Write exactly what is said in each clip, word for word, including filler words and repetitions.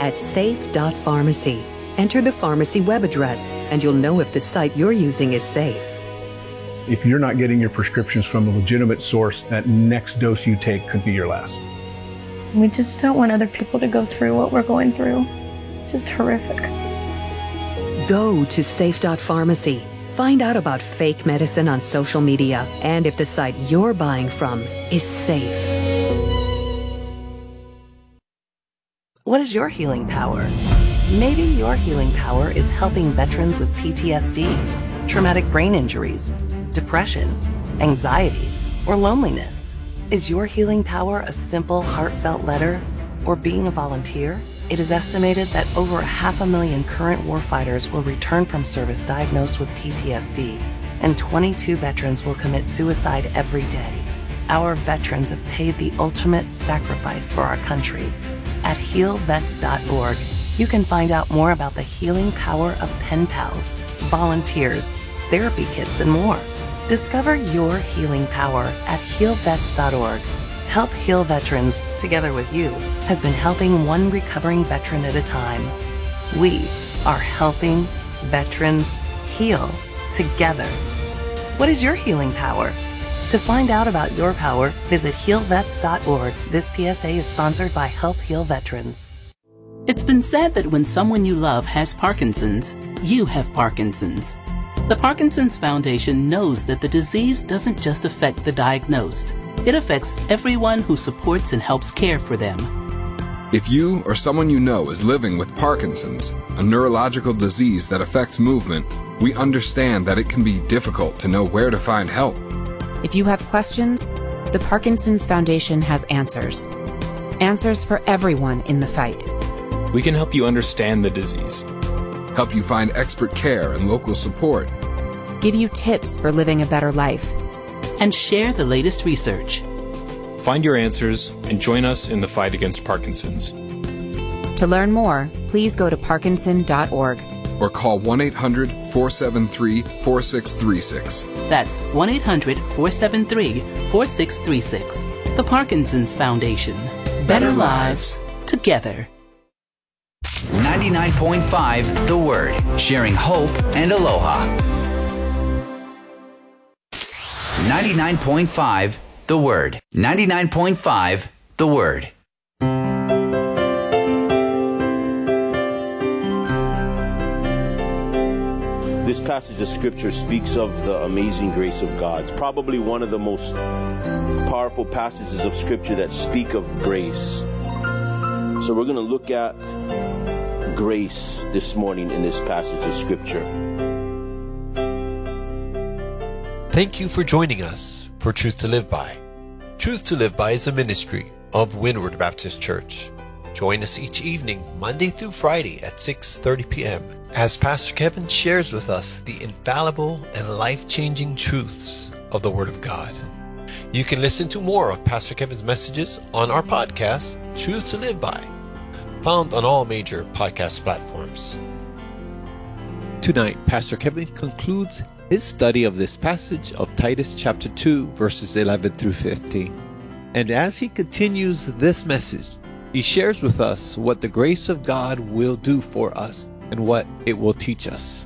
at safe dot pharmacy. Enter the pharmacy web address, and you'll know if the site you're using is safe. If you're not getting your prescriptions from a legitimate source, that next dose you take could be your last. We just don't want other people to go through what we're going through. It's just horrific. Go to safe dot pharmacy. Find out about fake medicine on social media and if the site you're buying from is safe. What is your healing power? Maybe your healing power is helping veterans with P T S D, traumatic brain injuries, depression, anxiety, or loneliness. Is your healing power a simple, heartfelt letter or being a volunteer? It is estimated that over a half a million current warfighters will return from service diagnosed with P T S D, and twenty-two veterans will commit suicide every day. Our veterans have paid the ultimate sacrifice for our country. At heal vets dot org, you can find out more about the healing power of pen pals, volunteers, therapy kits, and more. Discover your healing power at heal vets dot org. Help Heal Veterans, together with you, has been helping one recovering veteran at a time. We are helping veterans heal together. What is your healing power? To find out about your power, visit heal vets dot org. This P S A is sponsored by Help Heal Veterans. It's been said that when someone you love has Parkinson's, you have Parkinson's. The Parkinson's Foundation knows that the disease doesn't just affect the diagnosed. It affects everyone who supports and helps care for them. If you or someone you know is living with Parkinson's, a neurological disease that affects movement, we understand that it can be difficult to know where to find help. If you have questions, the Parkinson's Foundation has answers. Answers for everyone in the fight. We can help you understand the disease. Help you find expert care and local support. Give you tips for living a better life. And share the latest research. Find your answers and join us in the fight against Parkinson's. To learn more, please go to parkinson dot org. Or call one eight hundred, four seven three, four six three six. That's one eight hundred, four seven three, four six three six. The Parkinson's Foundation. Better, Better lives together. ninety-nine point five The Word, sharing hope and aloha. ninety-nine point five The Word. ninety-nine point five The Word. This passage of Scripture speaks of the amazing grace of God. It's probably one of the most powerful passages of Scripture that speak of grace. So we're going to look at grace this morning in this passage of Scripture. Thank you for joining us for Truth to Live By. Truth to Live By is a ministry of Windward Baptist Church. Join us each evening, Monday through Friday at six thirty p.m. as Pastor Kevin shares with us the infallible and life-changing truths of the Word of God. You can listen to more of Pastor Kevin's messages on our podcast, Truth to Live By, found on all major podcast platforms. Tonight, Pastor Kevin concludes his study of this passage of Titus chapter two, verses eleven through fifteen. And as he continues this message, he shares with us what the grace of God will do for us and what it will teach us.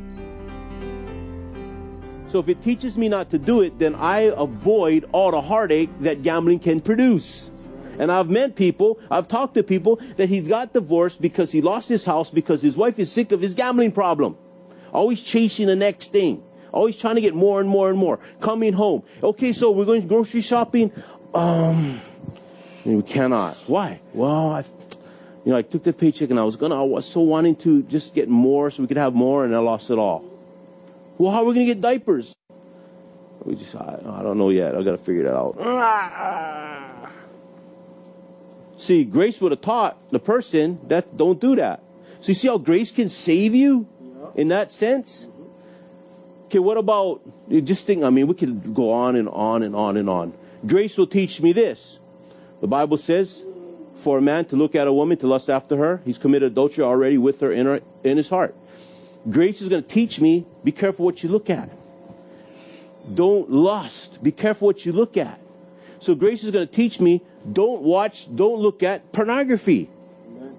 So if it teaches me not to do it, then I avoid all the heartache that gambling can produce. And I've met people, I've talked to people that he's got divorced because he lost his house because his wife is sick of his gambling problem. Always chasing the next thing. Always trying to get more and more and more. Coming home. Okay, so we're going grocery shopping. Um, we cannot. Why? Well, I, you know, I took the paycheck and I was gonna, I was so wanting to just get more so we could have more, and I lost it all. Well, how are we going to get diapers? We just, I, I don't know yet. I got to figure that out. See, grace would have taught the person that don't do that. So you see how grace can save you in that sense? Okay, what about, just think, I mean, we could go on and on and on and on. Grace will teach me this. The Bible says, for a man to look at a woman, to lust after her, he's committed adultery already with her in, her, in his heart. Grace is going to teach me, be careful what you look at. Don't lust. Be careful what you look at. So grace is going to teach me, don't watch, don't look at pornography. Amen.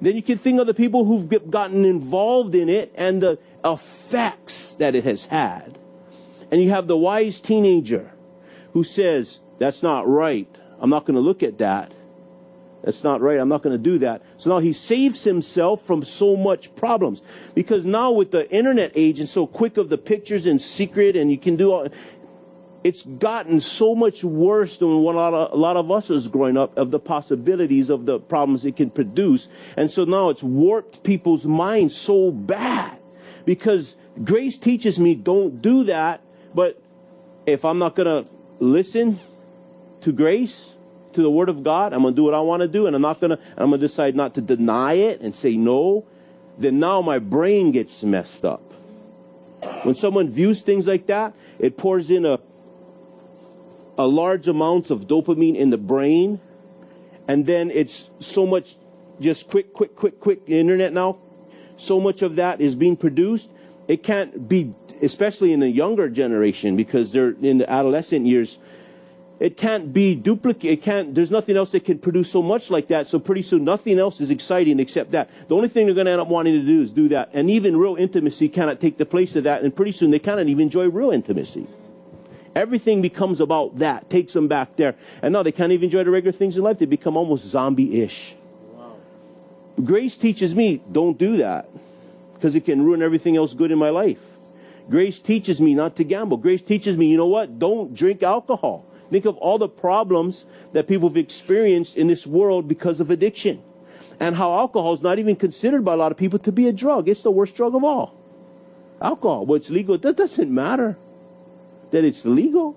Then you can think of the people who've get, gotten involved in it and the effects that it has had. And you have the wise teenager who says, that's not right. I'm not going to look at that. That's not right. I'm not going to do that. So now he saves himself from so much problems. Because now with the internet age and so quick of the pictures and secret and you can do all, it's gotten so much worse than what a lot of, a lot of us was growing up, of the possibilities of the problems it can produce. And so now it's warped people's minds so bad. Because grace teaches me don't do that. But if I'm not going to listen to grace, to the Word of God, I'm going to do what I want to do, and I'm not going to, I'm going to decide not to deny it and say no, then now my brain gets messed up. When someone views things like that, it pours in a, a large amounts of dopamine in the brain, and then it's so much just quick, quick, quick, quick, the internet now, so much of that is being produced, it can't be, especially in the younger generation, because they're in the adolescent years, it can't be duplicated. It can't, there's nothing else that can produce so much like that. So pretty soon, nothing else is exciting except that. The only thing they're going to end up wanting to do is do that. And even real intimacy cannot take the place of that. And pretty soon, they cannot even enjoy real intimacy. Everything becomes about that, takes them back there. And now they can't even enjoy the regular things in life. They become almost zombie-ish. Wow. Grace teaches me, don't do that, because it can ruin everything else good in my life. Grace teaches me not to gamble. Grace teaches me, you know what? Don't drink alcohol. Think of all the problems that people have experienced in this world because of addiction. And how alcohol is not even considered by a lot of people to be a drug. It's the worst drug of all. Alcohol, well, it's legal. That doesn't matter that it's legal.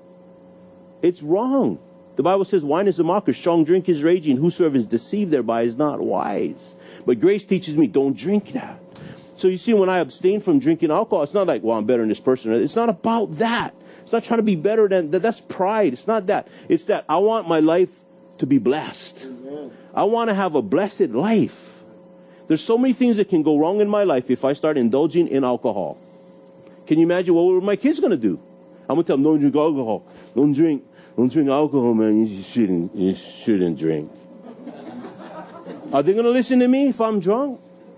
It's wrong. The Bible says wine is a mocker, strong drink is raging. Whosoever is deceived thereby is not wise. But grace teaches me, don't drink that. So you see, when I abstain from drinking alcohol, it's not like, well, I'm better than this person. It's not about that. It's not trying to be better than that. That's pride. It's not that. It's that I want my life to be blessed. Amen. I want to have a blessed life. There's so many things that can go wrong in my life if I start indulging in alcohol. Can you imagine what were my kids going to do? I'm going to tell them, don't drink alcohol. Don't drink. Don't drink alcohol, man. You shouldn't. You shouldn't drink. Are they going to listen to me if I'm drunk?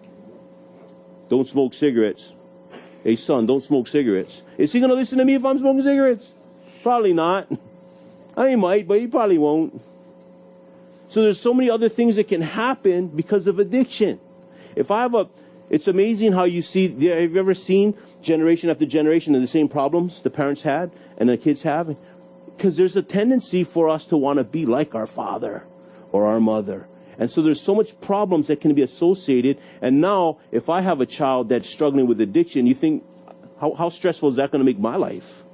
Don't smoke cigarettes. Hey, son, don't smoke cigarettes. Is he going to listen to me if I'm smoking cigarettes? Probably not. I mean, he might, but he probably won't. So there's so many other things that can happen because of addiction. If I have a, it's amazing how you see, have you ever seen generation after generation of the same problems the parents had and the kids have? Because there's a tendency for us to want to be like our father or our mother. And so there's so much problems that can be associated. And now, if I have a child that's struggling with addiction, you think, how, how stressful is that going to make my life?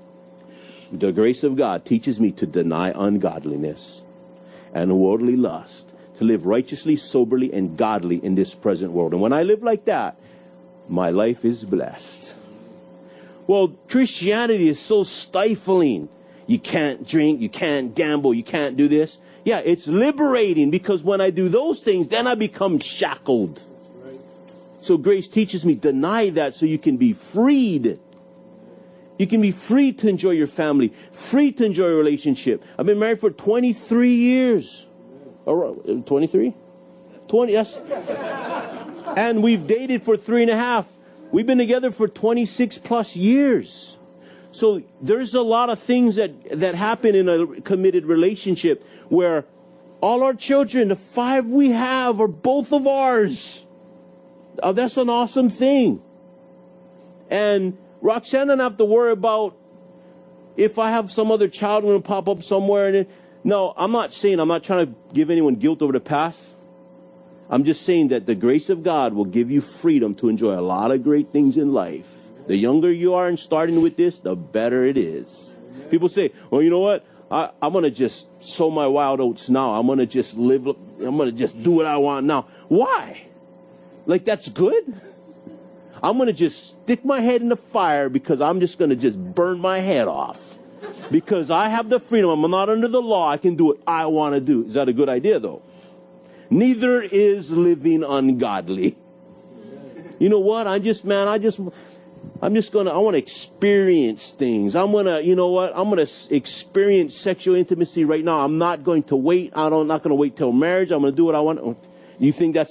The grace of God teaches me to deny ungodliness and worldly lust, to live righteously, soberly, and godly in this present world. And when I live like that, my life is blessed. Well, Christianity is so stifling. You can't drink, you can't gamble, you can't do this. Yeah, it's liberating, because when I do those things, then I become shackled. Right. So grace teaches me, deny that so you can be freed. You can be free to enjoy your family, free to enjoy a relationship. I've been married for twenty-three years. Or twenty-three? twenty, yes. And we've dated for three and a half. We've been together for twenty-six plus years. So there's a lot of things that, that happen in a committed relationship where all our children, the five we have, are both of ours. Oh, that's an awesome thing. And Roxanne doesn't have to worry about if I have some other child going to pop up somewhere. And it, no, I'm not saying, I'm not trying to give anyone guilt over the past. I'm just saying that the grace of God will give you freedom to enjoy a lot of great things in life. The younger you are in starting with this, the better it is. Amen. People say, well, you know what? I, I'm going to just sow my wild oats now. I'm going to just live. I'm going to just do what I want now. Why? Like, that's good? I'm going to just stick my head in the fire because I'm just going to just burn my head off. Because I have the freedom. I'm not under the law. I can do what I want to do. Is that a good idea, though? Neither is living ungodly. You know what? I just, man, I just... I'm just going to, I want to experience things. I'm going to, you know what? I'm going to experience sexual intimacy right now. I'm not going to wait. I don't, I'm not going to wait till marriage. I'm going to do what I want. You think that's